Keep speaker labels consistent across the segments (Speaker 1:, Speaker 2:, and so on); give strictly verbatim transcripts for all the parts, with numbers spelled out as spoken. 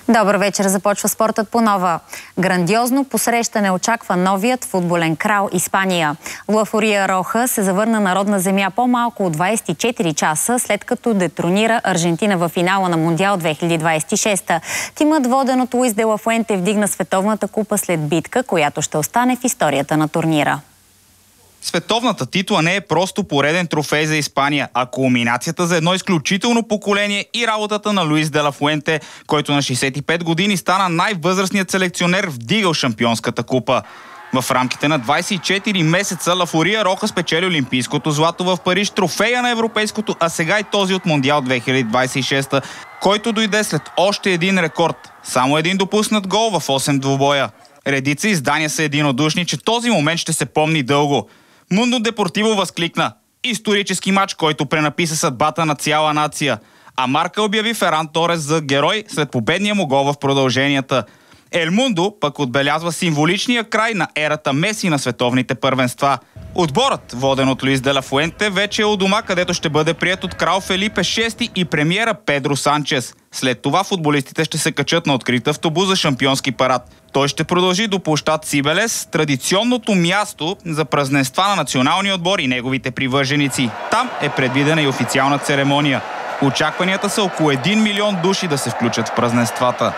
Speaker 1: Добър вечер, започва спортът по нова. Грандиозно посрещане очаква новият футболен крал Испания. La Furia Roja се завърна на родна земя по-малко от двадесет и четири часа, след като детронира Аржентина в финала на Мондиал две хиляди двадесет и шеста. Тимът, воден от Луис де ла Фуенте, вдигна световната купа след битка, която ще остане в историята на турнира.
Speaker 2: Световната титла не е просто пореден трофей за Испания, а кулминацията за едно изключително поколение и работата на Луис де ла Фуенте, който на шейсет и пет години стана най-възрастният селекционер, вдигал шампионската купа. В рамките на двадесет и четири месеца La Furia Roja спечели олимпийското злато в Париж, трофея на европейското, а сега и този от Мондиал две хиляди двадесет и шеста, който дойде след още един рекорд. Само един допуснат гол в осем двубоя. Редица издания са единодушни, че този момент ще се помни дълго. Mundo Deportivo възкликна: исторически матч, който пренаписа съдбата на цяла нация. А Марка обяви Феран Торес за герой след победния му гол в продълженията. Ел Мундо пък отбелязва символичния край на ерата Меси на световните първенства. Отборът, воден от Луис де ла Фуенте, вече е у дома, където ще бъде приет от крал Фелипе шести и премиера Педро Санчес. След това футболистите ще се качат на открит автобус за шампионски парад. Той ще продължи до площад Сибелес, традиционното място за празненства на националния отбор и неговите привърженици. Там е предвидена и официална церемония. Очакванията са около един милион души да се включат в празненствата.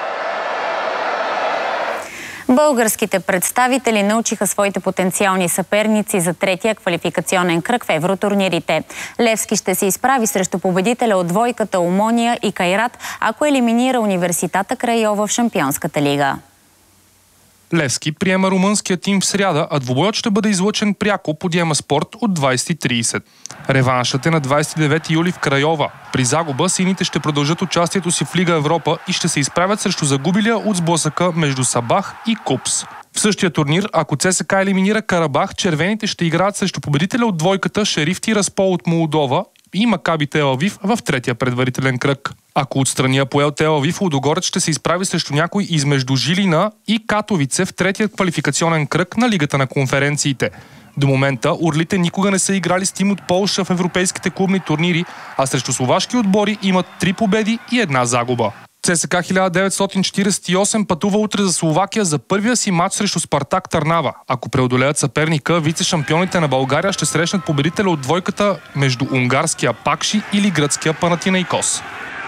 Speaker 1: Българските представители научиха своите потенциални съперници за третия квалификационен кръг в евротурнирите. Левски ще се изправи срещу победителя от двойката Омония и Кайрат, ако елиминира Университета Крайова в Шампионската лига.
Speaker 3: Левски приема румънския тим в сряда, а двубоят ще бъде излъчен пряко по Диема Спорт от двадесет и тридесет. Реваншът е на двадесет и девети юли в Крайова. При загуба сините ще продължат участието си в Лига Европа и ще се изправят срещу загубилия от сблъсъка между Сабах и Купс. В същия турнир, ако ЦСКА елиминира Карабах, червените ще играят срещу победителя от двойката Шериф Тираспол от Молдова и Макаби Тел Авив в третия предварителен кръг. Ако отстрани Апоел Тел Авив, Лудогорец ще се изправи срещу някой измежду Жилина и Катовице в третия квалификационен кръг на Лигата на конференциите. До момента орлите никога не са играли с тим от Полша в европейските клубни турнири, а срещу словашки отбори имат три победи и една загуба. ЦСКА хиляда деветстотин четиридесет и осем пътува утре за Словакия за първия си матч срещу Спартак Търнава. Ако преодолеят съперника, вице-шампионите на България ще срещнат победителя от двойката между унгарския Пакши или гръцкия Панатинайкос.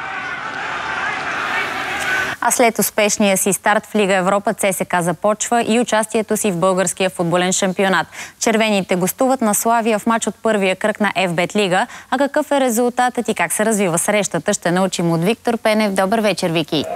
Speaker 1: А след успешния си старт в Лига Европа, ЦСКА започва и участието си в българския футболен шампионат. Червените гостуват на Славия в матч от първия кръг на еф бет Лига. А какъв е резултатът и как се развива срещата, ще научим от Виктор Пенев. Добър вечер, Вики!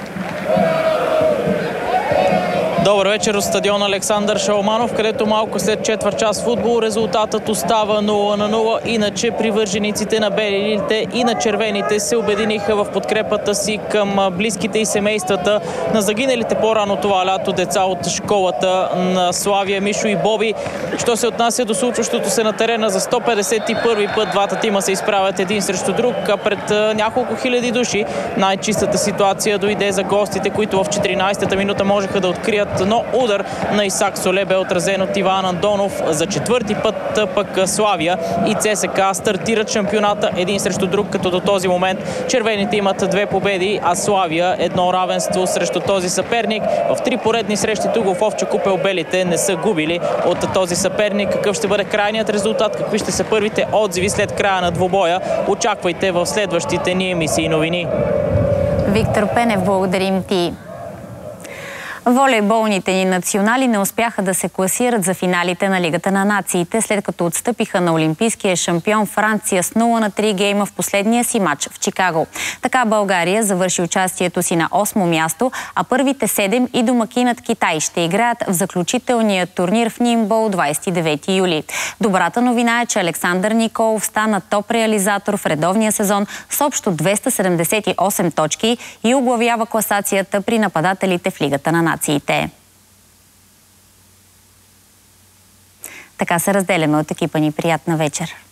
Speaker 4: Добър вечер от стадион Александър Шаламанов, където малко след четвърт час футбол резултатът остава нула на нула. Иначе привържениците на белите и на червените се обединиха в подкрепата си към близките и семействата на загиналите по-рано това лято деца от школата на Славия, Мишо и Боби. Що се отнася до случващото се на терена, за сто петдесет и първи път двата тима се изправят един срещу друг, а пред няколко хиляди души. Най-чистата ситуация дойде за гостите, които в четиринадесетата минута можеха да открият, но удар на Исак Соле бе отразен от Иван Андонов. За четвърти път пък Славия и ЦСКА стартират шампионата един срещу друг, като до този момент червените имат две победи, а Славия едно равенство срещу този съперник. В три поредни срещи тук в Овча купел белите не са губили от този съперник. Какъв ще бъде крайният резултат, какви ще са първите отзиви след края на двубоя, очаквайте в следващите ни емисии новини.
Speaker 1: Виктор Пенев, благодарим ти. Волейболните ни национали не успяха да се класират за финалите на Лигата на нациите, след като отстъпиха на олимпийския шампион Франция с нула на три гейма в последния си матч в Чикаго. Така България завърши участието си на осмо място, а първите седем и домакинът Китай ще играят в заключителния турнир в Нимбол двадесет и девети юли. Добрата новина е, че Александър Николов стана топ реализатор в редовния сезон с общо двеста седемдесет и осем точки и оглавява класацията при нападателите в Лигата на нациите. Така се разделяме от екипа ни. Приятна вечер!